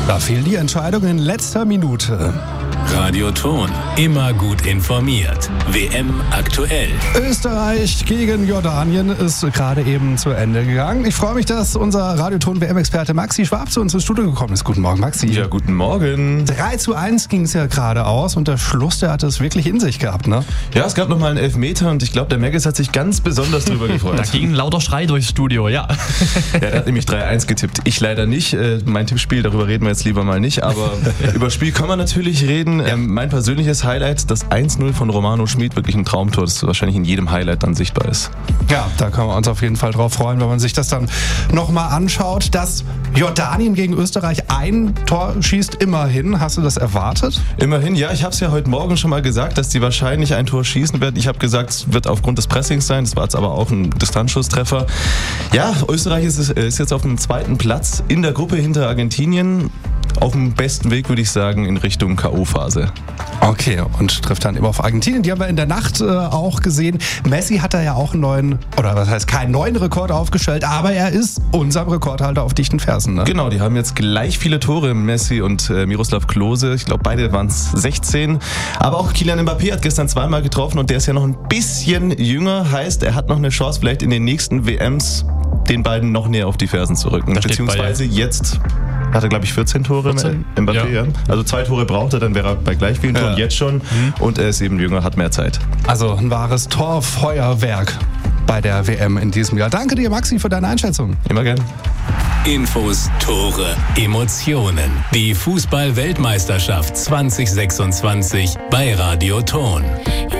Da fiel die Entscheidung in letzter Minute. Radio Ton, immer gut informiert. WM aktuell. Österreich gegen Jordanien ist gerade eben zu Ende gegangen. Ich freue mich, dass unser Radioton-WM-Experte Maxi Schwab zu uns ins Studio gekommen ist. Guten Morgen, Maxi. Ja, guten Morgen. 3:1 ging es ja gerade aus und der Schluss, der hat es wirklich in sich gehabt, ne? Ja, es gab nochmal einen Elfmeter und ich glaube, der Merges hat sich ganz besonders drüber gefreut. Da ging ein lauter Schrei durchs Studio, ja. Ja, der hat nämlich 3:1 getippt. Ich leider nicht. Mein Tippspiel, darüber reden wir jetzt lieber mal nicht. Aber über das Spiel kann man natürlich reden. Mein persönliches Highlight, das 1:0 von Romano Schmid, wirklich ein Traumtor, das wahrscheinlich in jedem Highlight dann sichtbar ist. Ja, da können wir uns auf jeden Fall drauf freuen, wenn man sich das dann nochmal anschaut. Dass Jordanien gegen Österreich ein Tor schießt, immerhin. Hast du das erwartet? Immerhin, ja. Ich habe es ja heute Morgen schon mal gesagt, dass die wahrscheinlich ein Tor schießen werden. Ich habe gesagt, es wird aufgrund des Pressings sein. Das war jetzt aber auch ein Distanzschusstreffer. Ja, Österreich ist jetzt auf dem zweiten Platz in der Gruppe hinter Argentinien. Auf dem besten Weg, würde ich sagen, in Richtung K.O.-Phase. Okay, und trifft dann immer auf Argentinien. Die haben wir in der Nacht auch gesehen. Messi hat da ja auch einen neuen, oder was heißt keinen neuen Rekord aufgestellt, aber er ist unser Rekordhalter auf dichten Fersen. Ne? Genau, die haben jetzt gleich viele Tore, Messi und Miroslav Klose. Ich glaube, beide waren es 16. Aber auch Kylian Mbappé hat gestern zweimal getroffen und der ist ja noch ein bisschen jünger. Heißt, er hat noch eine Chance, vielleicht in den nächsten WMs den beiden noch näher auf die Fersen zu rücken. Beziehungsweise jetzt hat er, glaube ich, 14 Tore im Mbappé. Ja. Also 2 Tore braucht er, dann wäre er bei gleich vielen Toren jetzt schon. Und er ist eben jünger, hat mehr Zeit. Also ein wahres Torfeuerwerk bei der WM in diesem Jahr. Danke dir, Maxi, für deine Einschätzung. Immer gern. Infos, Tore, Emotionen. Die Fußball-Weltmeisterschaft 2026 bei Radio Ton.